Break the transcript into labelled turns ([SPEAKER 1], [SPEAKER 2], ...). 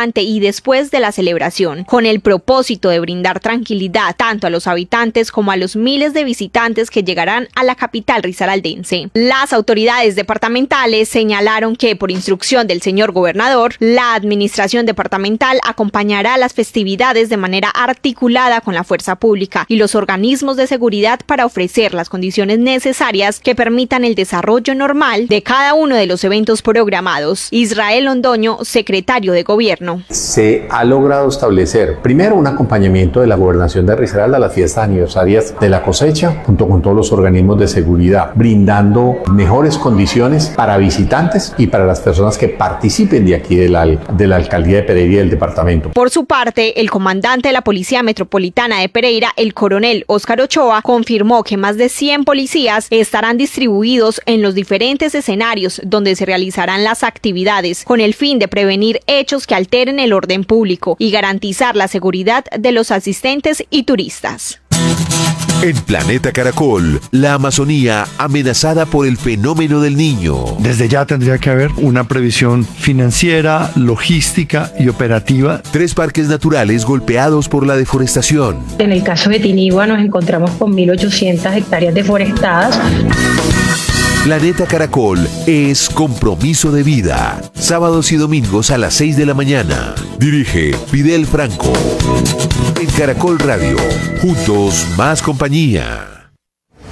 [SPEAKER 1] durante y después de la celebración, con el propósito de brindar tranquilidad tanto a los habitantes como a los miles de visitantes que llegarán a la capital risaraldense. Las autoridades departamentales señalaron que, por instrucción del señor gobernador, la administración departamental acompañará las festividades de manera articulada con la fuerza pública y los organismos de seguridad para ofrecer las condiciones necesarias que permitan el desarrollo normal de cada uno de los eventos programados. Israel Londoño, secretario de Gobierno.
[SPEAKER 2] Se ha logrado establecer, primero, un acompañamiento de la Gobernación de Risaralda a las fiestas aniversarias de la cosecha, junto con todos los organismos de seguridad, brindando mejores condiciones para visitantes y para las personas que participen de aquí de la Alcaldía de Pereira y del departamento.
[SPEAKER 1] Por su parte, el comandante de la Policía Metropolitana de Pereira, el coronel Óscar Ochoa, confirmó que más de 100 policías estarán distribuidos en los diferentes escenarios donde se realizarán las actividades, con el fin de prevenir hechos que alteren el orden público y garantizar la seguridad de los asistentes y turistas.
[SPEAKER 3] En Planeta Caracol, la Amazonía amenazada por el fenómeno del Niño.
[SPEAKER 4] Desde ya tendría que haber una previsión financiera, logística y operativa.
[SPEAKER 3] 3 parques naturales golpeados por la deforestación.
[SPEAKER 5] En el caso de Tinigua nos encontramos con 1.800 hectáreas deforestadas.
[SPEAKER 3] Planeta Caracol es compromiso de vida. Sábados y domingos a las 6 de la mañana. Dirige Fidel Franco. En Caracol Radio. Juntos más compañía.